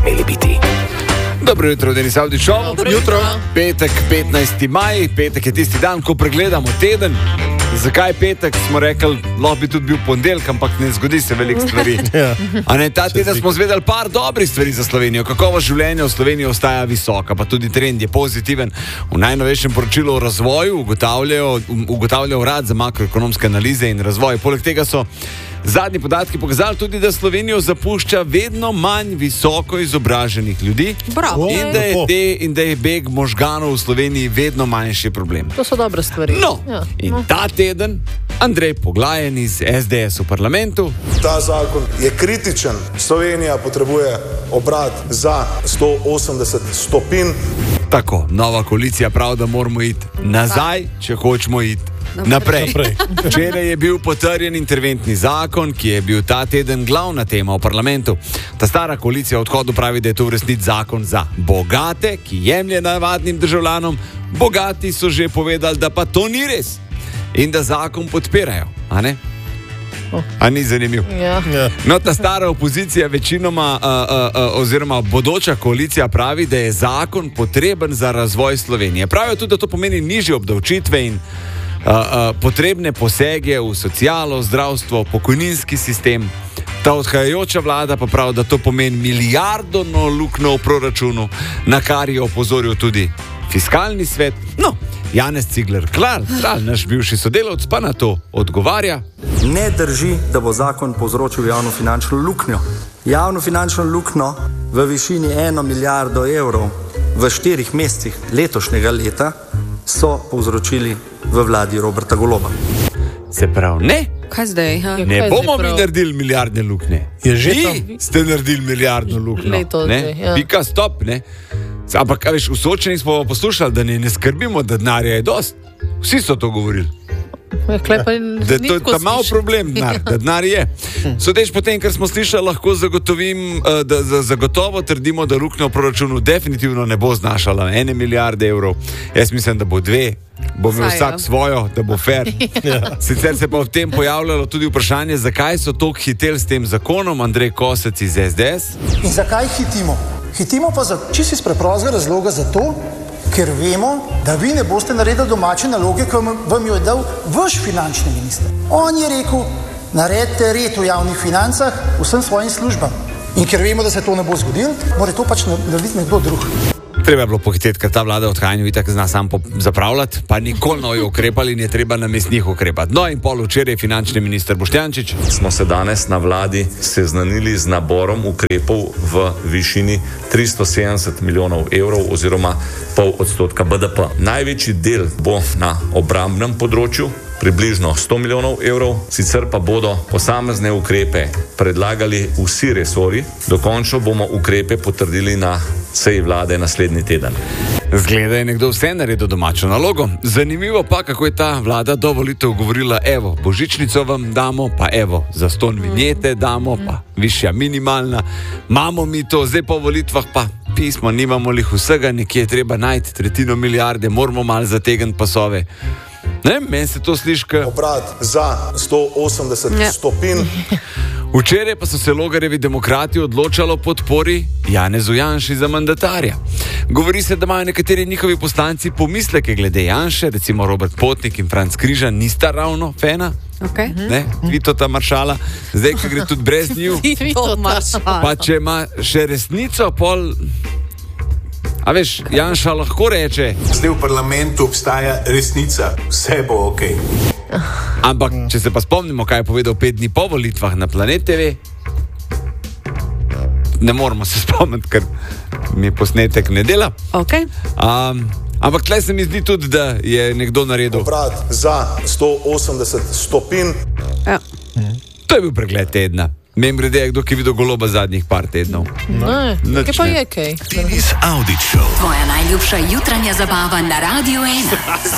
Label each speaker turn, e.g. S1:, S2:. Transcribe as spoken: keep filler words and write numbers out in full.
S1: smeli biti. Dobro jutro, Denis Avdićov.
S2: Dobro jutro.
S1: Petek, petnajsti maj, petek je tisti dan, ko pregledamo teden. Zakaj petek? Smo rekli, lahko bi tudi bil ponedeljek, ampak ne zgodi se veliko stvari.
S2: Ja.
S1: A ne, ta teden smo zvedeli par dobrih stvari za Slovenijo. Kakovost življenja v Sloveniji ostaja visoka, pa tudi trend je pozitiven. V najnovejšem poročilu o razvoju ugotavljajo, ugotavlja Urad za makroekonomske analize in razvoj. Poleg tega so zadnji podatki pokazali tudi, da Slovenijo zapušča vedno manj visoko izobraženih ljudi.
S3: Bravo.
S1: In da je, te, in da je beg možganov v Sloveniji vedno manjši problem.
S3: To so dobre stvari.
S1: No,
S3: ja.
S1: in
S3: no.
S1: ta teden Andrej Poglajen iz es de es v parlamentu.
S4: Ta zakon je kritičen. Slovenija potrebuje obrat za sto osemdeset stopinj.
S1: Tako, nova koalicija pravi, da moramo iti nazaj, če hočemo iti naprej. Včeraj je bil potrjen interventni zakon, ki je bil ta teden glavna tema v parlamentu. Ta stara koalicija v odhodu pravi, da je to v resnici zakon za bogate, ki jemlje navadnim državljanom. Bogati so že povedali, da pa to ni res in da zakon podpirajo, a ne? A ni zanimiv?
S3: Ja.
S2: Ja.
S1: No, ta stara opozicija večinoma uh, uh, uh, oziroma bodoča koalicija pravi, da je zakon potreben za razvoj Slovenije. Pravijo tudi, da to pomeni nižje obdavčitve in uh, uh, potrebne posege v socialo, zdravstvo, pokojninski sistem. Ta odhajajoča vlada pa pravi, da to pomeni milijardno luknjo v proračunu, na kar je opozoril tudi fiskalni svet. No, Janez Cigler Kralj, naš bivši sodelavec, pa na to odgovarja.
S5: Ne drži, da bo zakon povzročil javnofinančno luknjo. Javnofinančno luknjo v višini eno milijardo evrov v štirih mesecih letošnjega leta so povzročili v vladi Roberta Goloba.
S1: Se pravi, ne,
S6: Kaj zdaj? Ha?
S1: ne
S3: Kaj
S1: bomo
S3: zdaj
S1: mi
S3: prav?
S1: naredili milijardne luknje.
S2: Je že
S1: Vi
S2: tam?
S1: ste naredili milijardno luknjo.
S3: Glej to
S1: ne?
S3: zdaj, ja.
S1: Pika, stop, ne. Ampak, a veš, v Sočeni smo pa poslušali, da ne, ne skrbimo, da denarja je dost. Vsi so to govorili.
S3: Ja, klej pa
S1: Da je
S3: ni
S1: to
S3: tako
S1: ta mal
S3: slišati.
S1: problem, denar, da denar je. Sodeč po tem, kar smo slišali, lahko zagotovim, eh, da za- zagotovo trdimo, da luknja v proračunu definitivno ne bo znašala ene milijarde evrov. Jaz mislim, da bo dve. Bo imel
S6: Saj,
S1: vsak
S6: ja.
S1: svojo, da bo fair. Sicer se pa v tem pojavljalo tudi vprašanje, zakaj so toliko hiteli s tem zakonom. Andrej Kosec iz es de es.
S7: In zakaj hitimo? Hitimo pa za čisto iz preprostega razloga zato, ker vemo, da vi ne boste naredili domače naloge, ki vam- vam jo je dal vaš finančni minister. On je rekel, naredite red v javnih financah vsem svojim službam. In ker vemo, da se to ne bo zgodilo, mora to pač narediti nekdo drug.
S1: Treba je bilo pohiteti, ker ta vlada v odhajanju itak zna sam pop- zapravljati, pa nikoli ne ukrepali in je treba namesto njih ukrepati. No in pol včeraj finančni minister Boštjančič.
S8: Smo se danes na vladi seznanili z naborom ukrepov v višini tristo sedemdeset milijonov evrov oziroma pol odstotka be de pe. Največji del bo na obrambnem področju, približno sto milijonov evrov, sicer pa bodo posamezne ukrepe predlagali vsi resori. Dokončno bomo ukrepe potrdili na seji vlade naslednji teden.
S1: Zgleda je nekdo vse naredil domačo nalogo. Zanimivo pa, kako je ta vlada do volitev govorila, evo, božičnico vam damo, pa evo, zastonj vinjete damo, pa višja minimalna. Imamo mi to, zdaj po volitvah pa pismo, nimamo lih vsega, nekje je treba najti tretjino milijarde, moramo malo zategniti pasove. Ne, meni se to sliši, ka...
S4: Obrat za sto osemdeset
S6: Ja.
S4: stopinj.
S1: Včeraj pa so se Logarjevi demokrati odločali o podpori Janezu Janši za mandatarja. Govori se, da imajo nekateri njihovi poslanci pomisleke glede Janše, recimo Robert Potnik in Franc Križan nista ravno fena,
S6: Okay.
S1: ne, Vitota Maršala, zdaj, ki gre tudi brez njiju,
S3: To maršal.
S1: pa če ima še resnico, pol... A veš, Janša lahko reče,
S9: Zdaj v parlamentu obstaja resnica, vse bo ok.
S1: ampak če se pa spomnimo, kaj je povedal pet dni po volitvah na Planet te ve, ne moramo se spomniti, ker mi posnetek ne dela.
S6: Okay.
S1: Um, ampak tle se mi zdi tudi, da je nekdo naredil.
S4: Obrat za sto osemdeset stopinj.
S6: Ja.
S1: To je bil pregled tedna. Membrede je kdo, ki je videl Goloba zadnjih par tednov.
S3: Ne,
S1: Nič
S3: kaj pa
S1: ne.
S3: je kaj?
S1: Denis Avdićov.
S10: Tvoja najljubša jutranja zabava na Radiu ena.